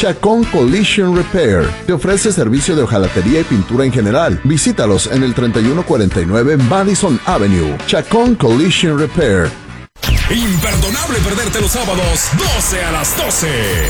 Chacón Collision Repair te ofrece servicio de hojalatería y pintura en general. Visítalos en el 3149 Madison Avenue. Chacón Collision Repair. Imperdonable perderte los sábados 12 a las 12.